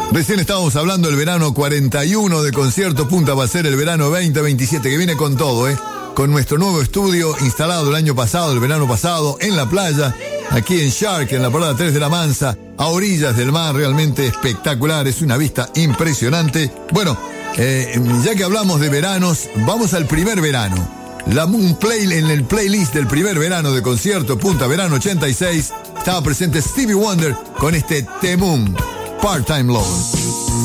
Recién estábamos hablando del verano 41 de Concierto Punta, va a ser el verano 2027, que viene con todo, con nuestro nuevo estudio instalado el año pasado, el verano pasado, en la playa, aquí en Shark, en la parada 3 de la Mansa, a orillas del mar, realmente espectacular, es una vista impresionante. Bueno, ya que hablamos de veranos, vamos al primer verano. En el playlist del primer verano de Concierto Punta, verano 86, estaba presente Stevie Wonder con este temón, Part-Time Lover.